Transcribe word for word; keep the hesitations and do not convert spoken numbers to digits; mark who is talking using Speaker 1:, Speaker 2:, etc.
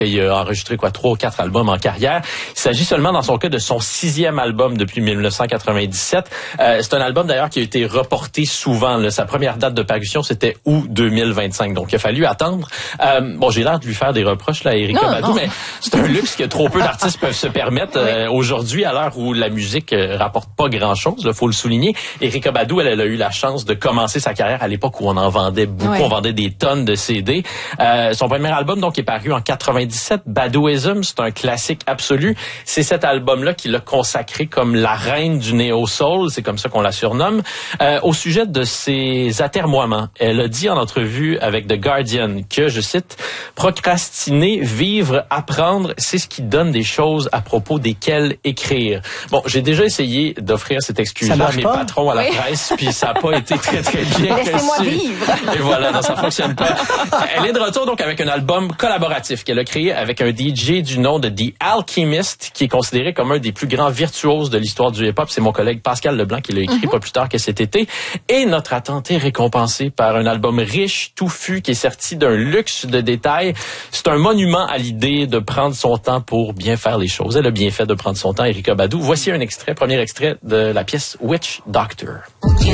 Speaker 1: Il a enregistré quoi trois ou quatre albums en carrière. Il s'agit seulement dans son cas de son sixième album depuis dix-neuf cent quatre-vingt-dix-sept. Euh, c'est un album d'ailleurs qui a été reporté souvent. Là. Sa première date de parution, c'était août deux mille vingt-cinq. Donc il a fallu attendre. Euh, bon, j'ai l'air de lui faire des reproches là, à Erykah Badu, mais c'est un luxe que trop peu d'artistes peuvent se permettre euh, oui. aujourd'hui, à l'heure où la musique euh, rapporte pas grand-chose. Il faut le souligner. Erykah Badu, elle, elle a eu la chance de commencer sa carrière à l'époque où on en vendait beaucoup. Oui. On vendait des tonnes de C D. Euh, son premier album donc est paru en quatre-vingt-dix-sept. Baduism, c'est un classique absolu. C'est cet album-là qui l'a consacré comme la reine du néo-soul, c'est comme ça qu'on la surnomme. Euh, au sujet de ses atermoiements, elle a dit en entrevue avec The Guardian que, je cite, « Procrastiner, vivre, apprendre, c'est ce qui donne des choses à propos desquelles écrire. » Bon, j'ai déjà essayé d'offrir cette excuse-là à mes pas. patrons à la oui. presse, puis ça n'a pas été très, très bien reçu.
Speaker 2: Laissez-moi vivre.
Speaker 1: Et voilà, non, ça fonctionne pas. Elle est de retour donc avec un album collaboratif qu'elle a créé avec un D J du nom de The Alchemist, qui est considéré comme un des plus grands virtuoses de l'histoire du hip-hop. C'est mon collègue Pascal Leblanc qui l'a écrit mm-hmm. pas plus tard que cet été. Et notre attente est récompensée par un album riche, touffu, qui est sorti d'un luxe de détails. C'est un monument à l'idée de prendre son temps pour bien faire les choses. Elle a bien fait de prendre son temps, Erykah Badu. Voici un extrait, premier extrait de la pièce Witch Doctor.